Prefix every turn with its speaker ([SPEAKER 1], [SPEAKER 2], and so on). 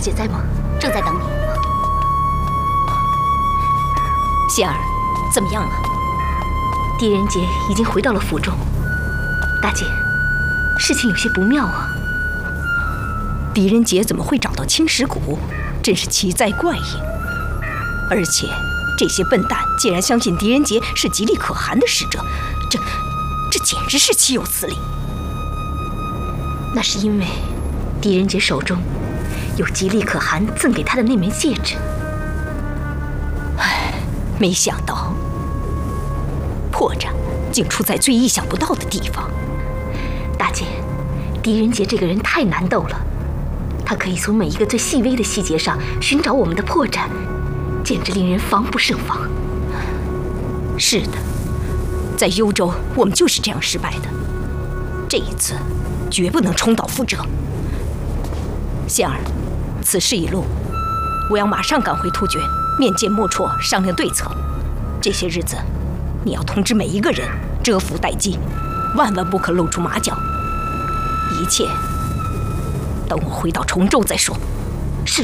[SPEAKER 1] 姐在吗？
[SPEAKER 2] 正在等你。
[SPEAKER 1] 仙儿，怎么样了？狄仁杰已经回到了府中。大姐，事情有些不妙啊。
[SPEAKER 3] 狄仁杰怎么会找到青石谷？真是奇哉怪异。而且这些笨蛋竟然相信狄仁杰是吉利可汗的使者，这简直是岂有此理！
[SPEAKER 1] 那是因为狄仁杰手中有吉利可汗赠给他的那枚戒指。
[SPEAKER 3] 唉，没想到破绽竟出在最意想不到的地方。
[SPEAKER 1] 大姐，狄仁杰这个人太难斗了，他可以从每一个最细微的细节上寻找我们的破绽，简直令人防不胜防。
[SPEAKER 3] 是的，在幽州我们就是这样失败的，这一次绝不能重蹈覆辙。仙儿，此事已露，我要马上赶回突厥，面见莫绰，商量对策。这些日子，你要通知每一个人，蛰伏待机，万万不可露出马脚。一切等我回到崇州再说。